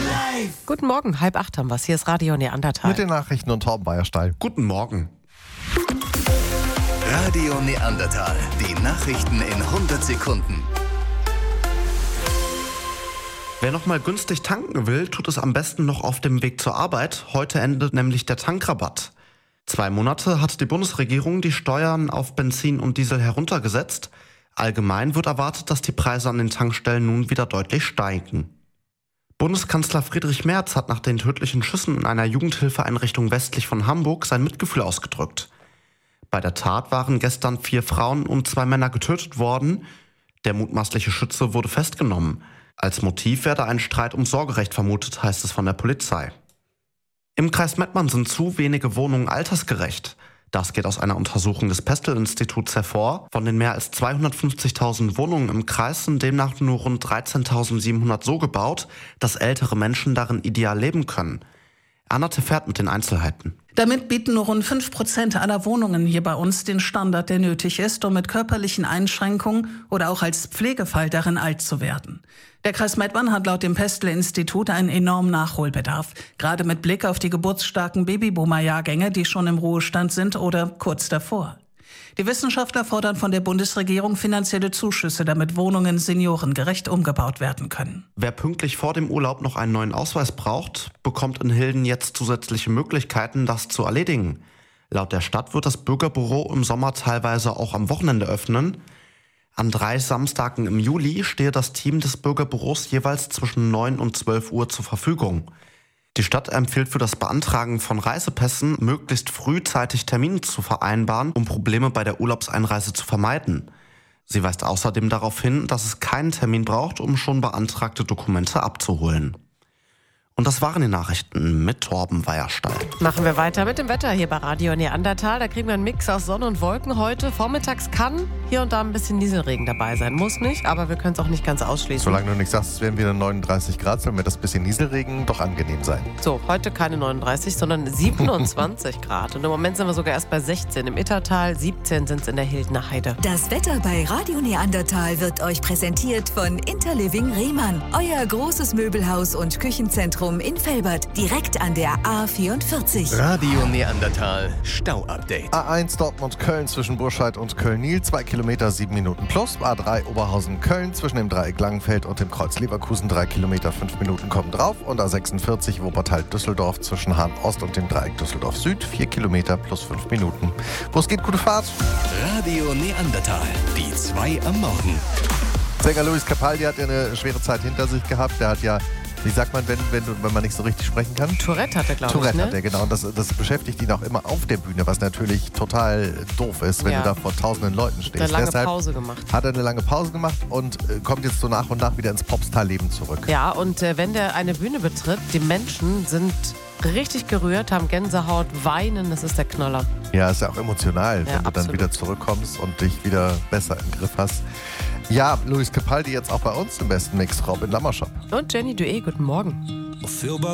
Guten Morgen, 7:30 haben wir's. Hier ist Radio Neandertal. Mit den Nachrichten und Torben Beierstein. Guten Morgen. Radio Neandertal. Die Nachrichten in 100 Sekunden. Wer noch mal günstig tanken will, tut es am besten noch auf dem Weg zur Arbeit. Heute endet nämlich der Tankrabatt. 2 Monate hat die Bundesregierung die Steuern auf Benzin und Diesel heruntergesetzt. Allgemein wird erwartet, dass die Preise an den Tankstellen nun wieder deutlich steigen. Bundeskanzler Friedrich Merz hat nach den tödlichen Schüssen in einer Jugendhilfeeinrichtung westlich von Hamburg sein Mitgefühl ausgedrückt. Bei der Tat waren gestern 4 Frauen und 2 Männer getötet worden. Der mutmaßliche Schütze wurde festgenommen. Als Motiv werde ein Streit um Sorgerecht vermutet, heißt es von der Polizei. Im Kreis Mettmann sind zu wenige Wohnungen altersgerecht. Das geht aus einer Untersuchung des Pestel-Instituts hervor. Von den mehr als 250.000 Wohnungen im Kreis sind demnach nur rund 13.700 so gebaut, dass ältere Menschen darin ideal leben können. Anna Tefert mit den Einzelheiten. Damit bieten nur rund 5% aller Wohnungen hier bei uns den Standard, der nötig ist, um mit körperlichen Einschränkungen oder auch als Pflegefall darin alt zu werden. Der Kreis Mettmann hat laut dem Pestel-Institut einen enormen Nachholbedarf, gerade mit Blick auf die geburtsstarken Babyboomer-Jahrgänge, die schon im Ruhestand sind oder kurz davor. Die Wissenschaftler fordern von der Bundesregierung finanzielle Zuschüsse, damit Wohnungen seniorengerecht umgebaut werden können. Wer pünktlich vor dem Urlaub noch einen neuen Ausweis braucht, bekommt in Hilden jetzt zusätzliche Möglichkeiten, das zu erledigen. Laut der Stadt wird das Bürgerbüro im Sommer teilweise auch am Wochenende öffnen. An 3 Samstagen im Juli stehe das Team des Bürgerbüros jeweils zwischen 9 und 12 Uhr zur Verfügung. Die Stadt empfiehlt für das Beantragen von Reisepässen, möglichst frühzeitig Termine zu vereinbaren, um Probleme bei der Urlaubseinreise zu vermeiden. Sie weist außerdem darauf hin, dass es keinen Termin braucht, um schon beantragte Dokumente abzuholen. Und das waren die Nachrichten mit Torben Beierstein. Machen wir weiter mit dem Wetter hier bei Radio Neandertal. Da kriegen wir einen Mix aus Sonne und Wolken heute. Vormittags kann hier und da ein bisschen Nieselregen dabei sein. Muss nicht, aber wir können es auch nicht ganz ausschließen. Solange du nicht sagst, es werden wieder 39 Grad, soll mir das bisschen Nieselregen doch angenehm sein. So, heute keine 39, sondern 27 Grad. Und im Moment sind wir sogar erst bei 16 im Ittertal, 17 sind es in der Hildener Heide. Das Wetter bei Radio Neandertal wird euch präsentiert von Interliving Rehmann. Euer großes Möbelhaus und Küchenzentrum in Velbert, direkt an der A44. Radio Neandertal Stau-Update. A1 Dortmund-Köln zwischen Burscheid und Köln-Niel, 2 Kilometer 7 Minuten plus. A3 Oberhausen-Köln zwischen dem Dreieck Langenfeld und dem Kreuz Leverkusen, 3 Kilometer 5 Minuten kommen drauf. Und A46 Wuppertal-Düsseldorf zwischen Hahn-Ost und dem Dreieck Düsseldorf-Süd, 4 Kilometer plus 5 Minuten. Wo es geht, gute Fahrt. Radio Neandertal. Die 2 am Morgen. Sänger Luis Capaldi hat ja eine schwere Zeit hinter sich gehabt. Der hat ja, wie sagt man, wenn man nicht so richtig sprechen kann? Tourette hat er, glaube ich, Tourette ne? hat er, genau. Und das beschäftigt ihn auch immer auf der Bühne, was natürlich total doof ist, wenn du da vor tausenden Leuten stehst. Hat er eine lange Pause gemacht und kommt jetzt so nach und nach wieder ins Popstar-Leben zurück. Ja, und wenn der eine Bühne betritt, die Menschen sind richtig gerührt, haben Gänsehaut, weinen, das ist der Knaller. Ja, ist ja auch emotional, wenn du dann wieder zurückkommst und dich wieder besser im Griff hast. Ja, Luis Capaldi jetzt auch bei uns im besten Mix, Robin Lammershop. Und Jenny Dué, guten Morgen.